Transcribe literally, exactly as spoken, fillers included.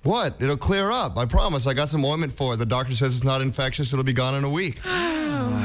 What? It'll clear up. I promise. I got some ointment for it. The doctor says it's not infectious. It'll be gone in a week.